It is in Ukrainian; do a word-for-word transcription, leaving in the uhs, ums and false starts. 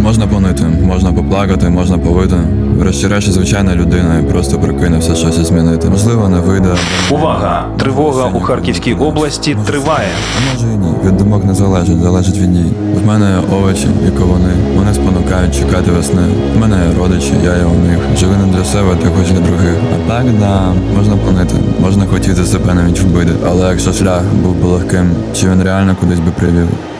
Можна понити, можна поплакати, можна повити. Врешті-решт, звичайна людина і просто прокинувся щось змінити. Можливо, не вийде. Увага! Тривога у Харківській області триває. А може і ні. Від думок не залежить, залежить від дій. В мене є овочі і ковуни. Вони спонукають чекати весни. В мене є родичі, я є у них. Живи не для себе, ти хоч для других. А так, да, можна понити, можна хотіти себе навіть вбити. Але якщо шлях був би легким, чи він реально кудись би привів?